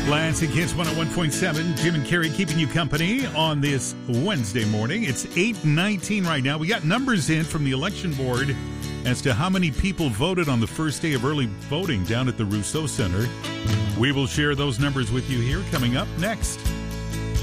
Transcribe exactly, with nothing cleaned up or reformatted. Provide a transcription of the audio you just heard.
Lansing Kids one oh one point seven. Jim and Carrie keeping you company on this Wednesday morning. It's eight nineteen right now. We got numbers in from the election board as to how many people voted on the first day of early voting down at the Rousseau Center. We will share those numbers with you here coming up next.